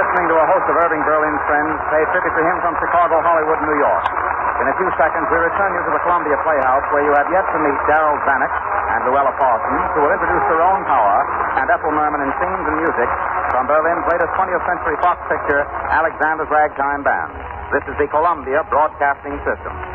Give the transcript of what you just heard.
listening to a host of Irving Berlin's friends pay tribute to him from Chicago, Hollywood, and New York. In a few seconds, we return you to the Columbia Playhouse, where you have yet to meet Darryl Zanuck and Luella Parsons, who will introduce Tyrone Power and Ethel Merman in scenes and music from Berlin's latest 20th Century Fox picture, Alexander's Ragtime Band. This is the Columbia Broadcasting System.